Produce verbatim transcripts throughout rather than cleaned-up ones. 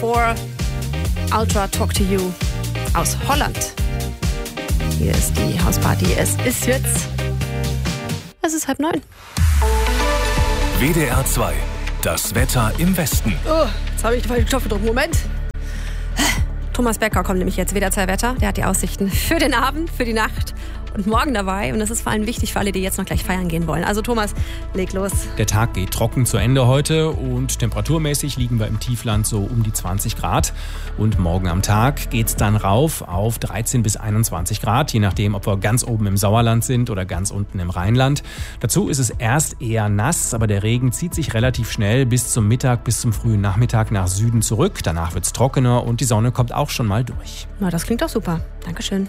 vier, Ultra Talk to You aus Holland. Hier ist die Hausparty. Es ist jetzt, es ist halb neun. W D R zwei, das Wetter im Westen. Oh, jetzt habe ich die falsche Knopf gedrückt. Moment. Thomas Becker kommt nämlich jetzt, W D R zwei Wetter. Der hat die Aussichten für den Abend, für die Nacht und morgen dabei. Und das ist vor allem wichtig für alle, die jetzt noch gleich feiern gehen wollen. Also Thomas, leg los. Der Tag geht trocken zu Ende heute und temperaturmäßig liegen wir im Tiefland so um die zwanzig Grad. Und morgen am Tag geht's dann rauf auf dreizehn bis einundzwanzig Grad, je nachdem, ob wir ganz oben im Sauerland sind oder ganz unten im Rheinland. Dazu ist es erst eher nass, aber der Regen zieht sich relativ schnell bis zum Mittag, bis zum frühen Nachmittag nach Süden zurück. Danach wird's trockener und die Sonne kommt auch schon mal durch. Na, das klingt doch super. Dankeschön.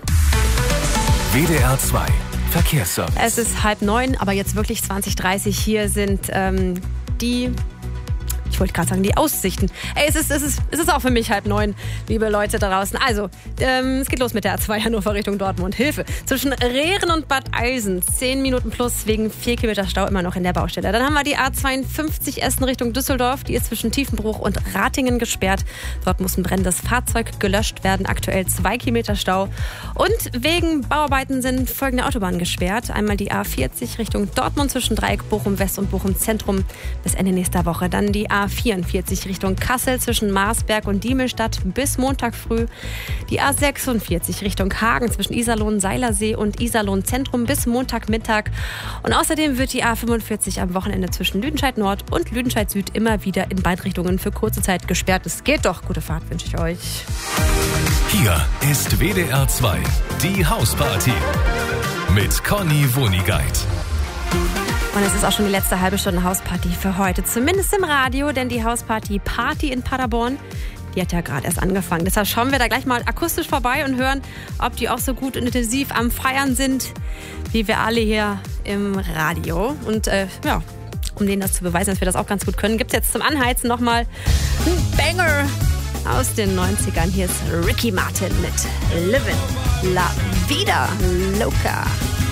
W D R zwei, Verkehrsservice. Es ist halb neun, aber jetzt wirklich zwanzig dreißig. Hier sind ähm, die... Ich wollte gerade sagen, die Aussichten. Ey, es ist, es, ist, es ist auch für mich halb neun, liebe Leute da draußen. Also, ähm, es geht los mit der A zwei Hannover Richtung Dortmund. Hilfe. Zwischen Rehren und Bad Eilsen. zehn Minuten plus wegen vier Kilometer Stau immer noch in der Baustelle. Dann haben wir die A zweiundfünfzig Essen Richtung Düsseldorf. Die ist zwischen Tiefenbruch und Ratingen gesperrt. Dort muss ein brennendes Fahrzeug gelöscht werden. Aktuell zwei Kilometer Stau. Und wegen Bauarbeiten sind folgende Autobahnen gesperrt. Einmal die A vierzig Richtung Dortmund zwischen Dreieck Bochum West und Bochum Zentrum bis Ende nächster Woche. Dann die A vierundvierzig Richtung Kassel zwischen Marsberg und Diemelstadt bis Montag früh. Die A sechsundvierzig Richtung Hagen zwischen Iserlohn Seilersee und Iserlohn Zentrum bis Montagmittag. Und außerdem wird die A fünfundvierzig am Wochenende zwischen Lüdenscheid Nord und Lüdenscheid Süd immer wieder in beide Richtungen für kurze Zeit gesperrt. Es geht doch. Gute Fahrt wünsche ich euch. Hier ist W D R zwei, die Hausparty mit Conny Wonigkeit. Und es ist auch schon die letzte halbe Stunde Hausparty für heute. Zumindest im Radio, denn die Hausparty Party in Paderborn, die hat ja gerade erst angefangen. Deshalb schauen wir da gleich mal akustisch vorbei und hören, ob die auch so gut und intensiv am Feiern sind, wie wir alle hier im Radio. Und äh, ja, um denen das zu beweisen, dass wir das auch ganz gut können, gibt es jetzt zum Anheizen nochmal einen Banger aus den neunzigern. Hier ist Ricky Martin mit Livin' La Vida Loca.